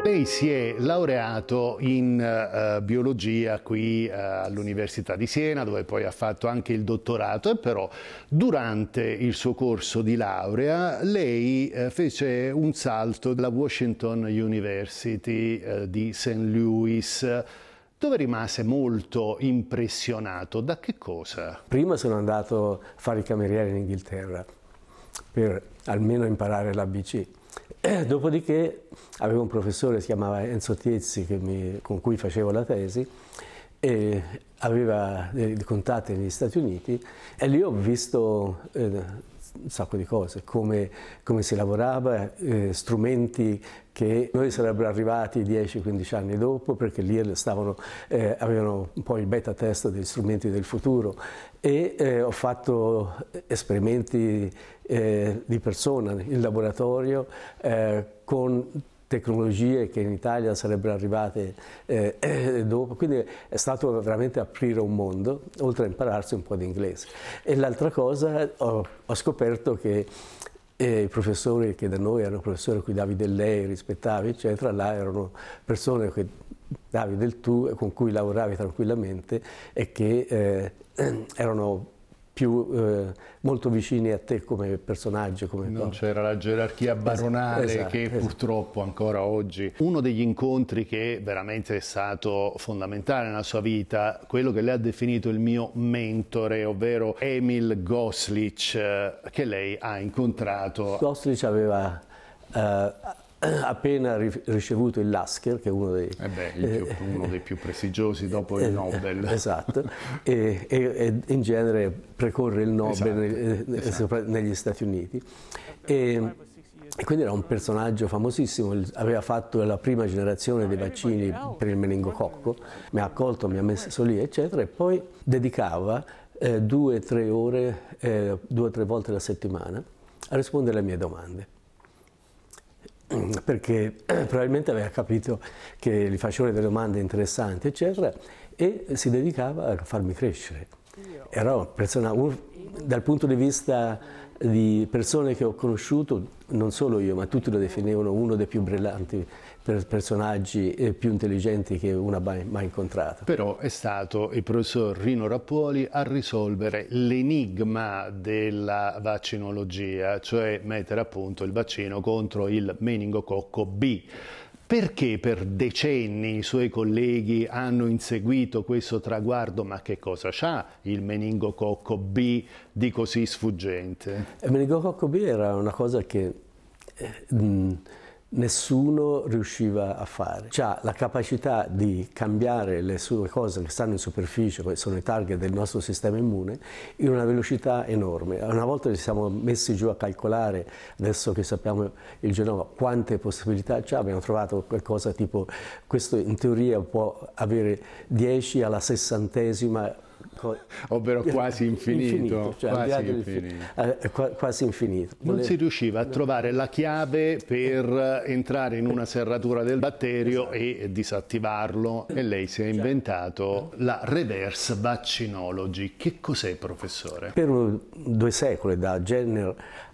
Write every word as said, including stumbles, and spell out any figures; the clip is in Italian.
Lei si è laureato in uh, biologia qui uh, all'Università di Siena, dove poi ha fatto anche il dottorato, e però durante il suo corso di laurea lei uh, fece un salto alla Washington University uh, di Saint Louis, dove rimase molto impressionato. Da che cosa? Prima sono andato a fare il cameriere in Inghilterra per almeno imparare l'A B C. Eh, dopodiché avevo un professore che si chiamava Enzo Tiezzi, che mi, con cui facevo la tesi, e aveva dei contatti negli Stati Uniti, e lì ho visto eh, un sacco di cose, come, come si lavorava, eh, strumenti che noi sarebbero arrivati dieci quindici anni dopo, perché lì stavano, eh, avevano un po' il beta test degli strumenti del futuro, e eh, ho fatto esperimenti eh, di persona in laboratorio eh, con tecnologie che in Italia sarebbero arrivate eh, eh, dopo, quindi è stato veramente aprire un mondo, oltre a impararsi un po' di inglese. E l'altra cosa, ho, ho scoperto che eh, i professori che da noi erano professori a cui davi del lei, rispettavi, eccetera, là erano persone che davi del tu, con cui lavoravi tranquillamente e che eh, erano più eh, molto vicini a te come personaggio. Come non c'era la gerarchia baronale, esatto, che esatto. Purtroppo ancora oggi. Uno degli incontri che veramente è stato fondamentale nella sua vita, quello che lei ha definito il mio mentore, ovvero Emil Goslic, che lei ha incontrato. Goslic aveva eh, appena ricevuto il Lasker, che è uno dei, eh beh, più, eh, uno dei più prestigiosi dopo il Nobel. Esatto, e, e, e in genere precorre il Nobel, esatto, esatto. negli Stati Uniti. E, e quindi era un personaggio famosissimo, aveva fatto la prima generazione dei vaccini per il meningococco, mi ha accolto, mi ha messo lì, eccetera, e poi dedicava eh, due o tre ore, eh, due o tre volte alla settimana a rispondere alle mie domande. Perché eh, probabilmente aveva capito che gli facevo delle domande interessanti, eccetera, e si dedicava a farmi crescere. Era una persona, un, dal punto di vista di persone che ho conosciuto, non solo io, ma tutti lo definivano uno dei più brillanti per personaggi e più intelligenti che uno abbia mai incontrato. Però è stato il professor Rino Rappuoli a risolvere l'enigma della vaccinologia, cioè mettere a punto il vaccino contro il meningococco B. Perché per decenni i suoi colleghi hanno inseguito questo traguardo? Ma che cosa c'ha il meningococco B di così sfuggente? Il meningococco B era una cosa che eh, mh, nessuno riusciva a fare. C'ha la capacità di cambiare le sue cose che stanno in superficie, che sono i target del nostro sistema immune, in una velocità enorme. Una volta ci siamo messi giù a calcolare, adesso che sappiamo il genoma, quante possibilità c'ha, abbiamo trovato qualcosa tipo, questo in teoria può avere dieci alla sessantesima, ovvero quasi infinito, infinito, cioè, quasi, infinito. Eh, quasi infinito. Non Volevo... si riusciva a trovare la chiave per entrare in una serratura del batterio, esatto, e disattivarlo, e lei si è inventato la reverse vaccinology. Che cos'è, professore? Per due secoli, da Jenner